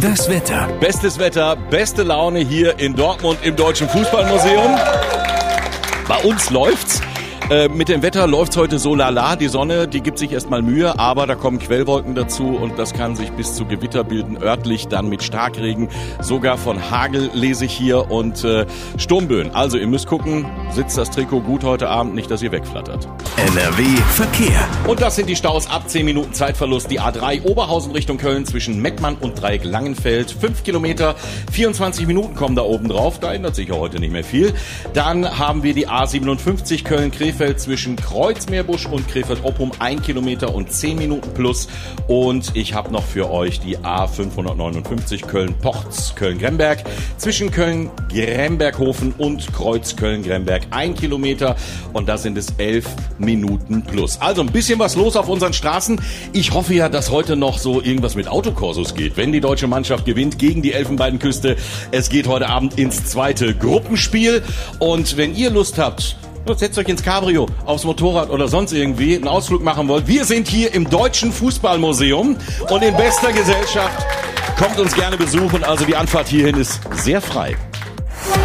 Das Wetter. Bestes Wetter, beste Laune hier in Dortmund im Deutschen Fußballmuseum. Bei uns läuft's. Mit dem Wetter läuft's heute so lala. Die Sonne, die gibt sich erstmal Mühe, aber da kommen Quellwolken dazu und das kann sich bis zu Gewitter bilden, örtlich dann mit Starkregen, sogar von Hagel lese ich hier und Sturmböen. Also ihr müsst gucken, sitzt das Trikot gut heute Abend, nicht, dass ihr wegflattert. NRW Verkehr. Und das sind die Staus ab 10 Minuten Zeitverlust. Die A3 Oberhausen Richtung Köln zwischen Mettmann und Dreieck Langenfeld. 5 Kilometer, 24 Minuten kommen da oben drauf. Da ändert sich ja heute nicht mehr viel. Dann haben wir die A57 Köln-Krefeld zwischen Kreuzmeerbusch und Krefeld-Oppum. 1 Kilometer und 10 Minuten plus. Und ich habe noch für euch die A559 Köln-Porz, Köln-Gremberg zwischen Köln-Gremberghofen und Kreuz Köln-Gremberg. 1 Kilometer und da sind es 11 Minuten plus. Also ein bisschen was los auf unseren Straßen. Ich hoffe ja, dass heute noch so irgendwas mit Autokorsos geht, wenn die deutsche Mannschaft gewinnt gegen die Elfenbeinküste. Es geht heute Abend ins zweite Gruppenspiel. Und wenn ihr Lust habt, setzt euch ins Cabrio, aufs Motorrad oder sonst irgendwie einen Ausflug machen wollt. Wir sind hier im Deutschen Fußballmuseum und in bester Gesellschaft. Kommt uns gerne besuchen. Also die Anfahrt hierhin ist sehr frei.